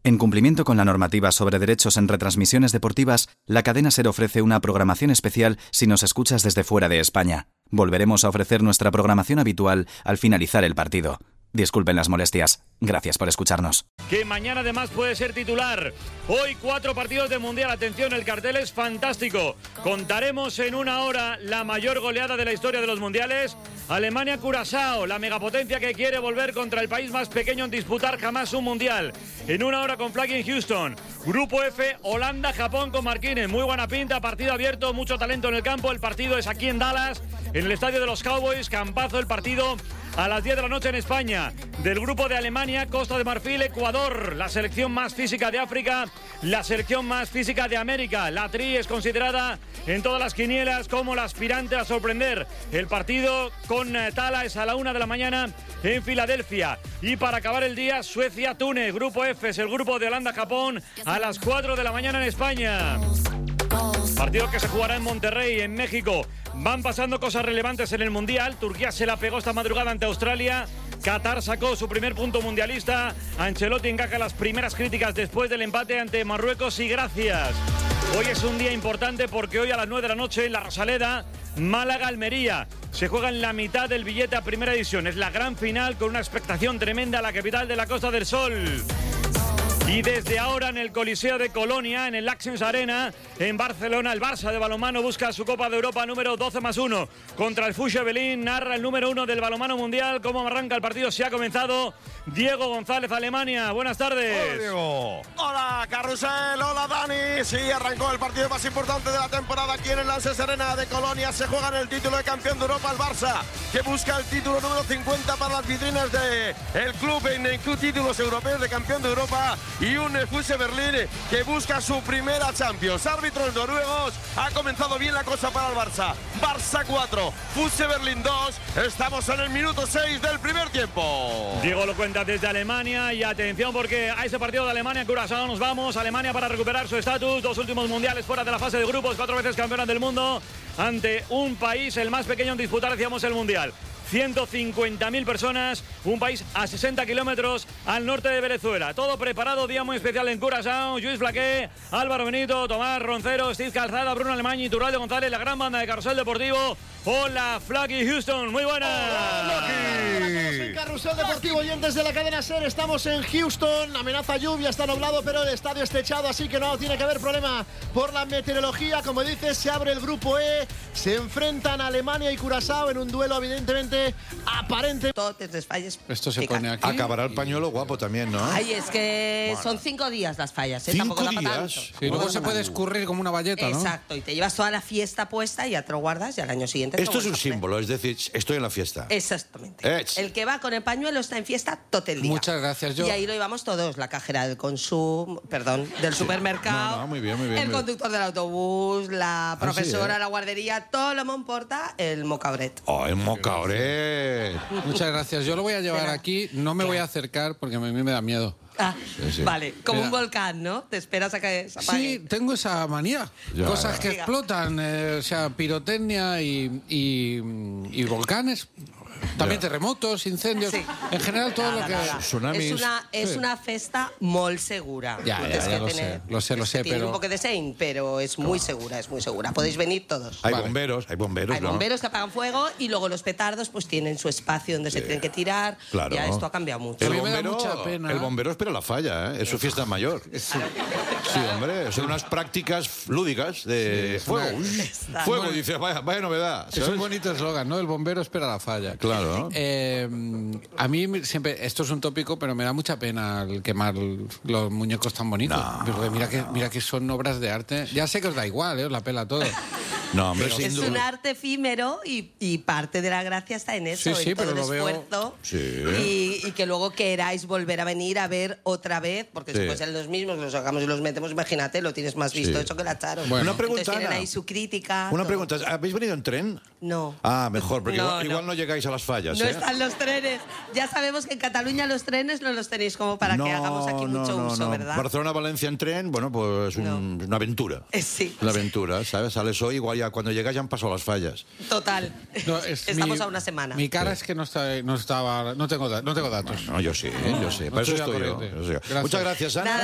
En cumplimiento con la normativa sobre derechos en retransmisiones deportivas, la cadena SER ofrece una programación especial si nos escuchas desde fuera de España. Volveremos a ofrecer nuestra programación habitual al finalizar el partido. Disculpen las molestias. Gracias por escucharnos. Que mañana además puede ser titular. Hoy 4 partidos de Mundial. Atención, el cartel es fantástico. Contaremos en 1 hora la mayor goleada de la historia de los Mundiales. Alemania-Curazao, la megapotencia que quiere volver contra el país más pequeño en disputar jamás un Mundial. En 1 hora con Flag in Houston. Grupo F, Holanda-Japón con Marquines. Muy buena pinta, partido abierto, mucho talento en el campo. El partido es aquí en Dallas, en el estadio de los Cowboys. Campazo el partido a las 10 de la noche en España. Del grupo de Alemania, Costa de Marfil, Ecuador, la selección más física de África, la selección más física de América. La Tri es considerada en todas las quinielas como la aspirante a sorprender. El partido con Tala es a la 1 de la mañana en Filadelfia. Y para acabar el día, Suecia-Túnez. Grupo F es el grupo de Holanda-Japón a las 4 de la mañana en España. Partido que se jugará en Monterrey, en México. Van pasando cosas relevantes en el Mundial. Turquía se la pegó esta madrugada ante Australia. Qatar sacó su primer punto mundialista. Ancelotti encaja las primeras críticas después del empate ante Marruecos y gracias. Hoy es un día importante porque hoy a las 9 de la noche en la Rosaleda, Málaga-Almería. Se juega en la mitad del billete a primera edición. Es la gran final con una expectación tremenda a la capital de la Costa del Sol. Y desde ahora en el Coliseo de Colonia, en el Axens Arena, en Barcelona, el Barça de balonmano busca su Copa de Europa número 12+1 contra el Fusia Berlín. Narra el número 1 del balonmano mundial. ¿Cómo arranca el partido? Se ha comenzado. Diego González, Alemania. Buenas tardes. Hola, Diego. Hola, Carrusel. Hola, Dani. Sí, arrancó el partido más importante de la temporada aquí en el Axens Arena de Colonia. Se juega en el título de campeón de Europa el Barça, que busca el título número 50 para las vitrinas del club en títulos europeos de campeón de Europa. Y un Fusia Berlín que busca su primera Champions. Árbitros noruegos. Ha comenzado bien la cosa para el Barça. Barça 4, Fusia Berlín 2. Estamos en el minuto 6 del primer tiempo. Diego lo cuenta desde Alemania y atención porque a ese partido de Alemania-Curazao nos vamos. Alemania para recuperar su estatus. 2 últimos mundiales fuera de la fase de grupos. 4 veces campeona del mundo ante un país el más pequeño en disputar, decíamos, el mundial. 150.000 personas, un país a 60 kilómetros al norte de Venezuela. Todo preparado, día muy especial en Curazao. Luis Flaqué, Álvaro Benito, Tomás Roncero, Steve Calzada, Bruno Alemán y Turraldo González, la gran banda de Carrusel Deportivo. Hola, Flaky Houston, muy buenas. Hola, en Carrusel Deportivo, oyentes de la cadena SER, estamos en Houston. Amenaza lluvia, está nublado, pero el estadio está techado, así que no tiene que haber problema por la meteorología. Como dices, se abre el grupo E, se enfrentan Alemania y Curazao en un duelo evidentemente aparente. Totes les falles. Esto se pone aquí. Acabará el pañuelo guapo también, ¿no? Ay, es que son 5 días las fallas, ¿eh? Tampoco da para tanto. Sí, luego se puede escurrir como una valleta, ¿no? Exacto, y te llevas toda la fiesta puesta y ya te lo guardas y al año siguiente Esto es un símbolo, es decir, estoy en la fiesta. Exactamente. El que va con el pañuelo está en fiesta todo el día. Muchas gracias, yo. Y ahí lo llevamos todos, la cajera del del supermercado, No, muy bien, muy bien. el conductor del autobús, la profesora, la guardería, todo lo me importa el mocabret. ¡Oh, el mocabret! Muchas gracias. Yo lo voy a llevar aquí, no me voy a acercar porque a mí me da miedo. Ah, sí. Vale, como Mira. un volcán, ¿no? Te esperas a que se apague. Sí, tengo esa manía. Cosas que explotan, o sea, pirotecnia y volcanes. También terremotos, incendios. Sí. En general, todo lo que... Tsunamis. Es una festa molt segura. Ya, lo sé, Tiene pero... un poco de sein, pero es muy segura, es muy segura. Podéis venir todos. Hay Vale. bomberos, Hay ¿no? bomberos que apagan fuego y luego los petardos pues tienen su espacio donde se tienen que tirar. Claro. Ya esto ha cambiado mucho. A mí me da mucha pena. El bombero espera la falla, ¿eh? Es su fiesta mayor. Sí, hombre, son unas prácticas lúdicas de fuego. Fuego, dice, vaya novedad. Es un bonito eslogan, ¿no? El bombero espera la falla. Claro. A mí siempre, esto es un tópico, pero me da mucha pena el quemar los muñecos tan bonitos. No. Porque mira que son obras de arte. Ya sé que os da igual, os la pela todo. No, hombre, Pero sin Es duda. un arte efímero y parte de la gracia está en eso, Sí, en todo pero el lo veo- esfuerzo. Sí. Y que luego queráis volver a venir a ver otra vez, porque Sí. si fuesen los mismos, los sacamos y los metemos, imagínate, lo tienes más visto Sí. hecho que la Charo. Bueno. Una pregunta, Entonces tienen Ana. ahí su crítica. Una todo. pregunta, ¿habéis venido en tren? No. Ah, mejor, porque No, igual no llegáis a las fallas, No ¿eh? están los trenes. Ya sabemos que en Cataluña los trenes no los tenéis como para que hagamos aquí mucho uso, ¿verdad? Barcelona-Valencia en tren, bueno, pues No. una aventura. Sí. Una aventura, ¿sabes? Sales hoy, igual ya cuando llegas ya han pasado las fallas. Total. No, Estamos a una semana. Mi cara es que no tengo datos. No, yo sí, yo sé. Para eso estoy al estoy yo. corriente. Yo sé. Gracias. Muchas gracias, Ana. Nada.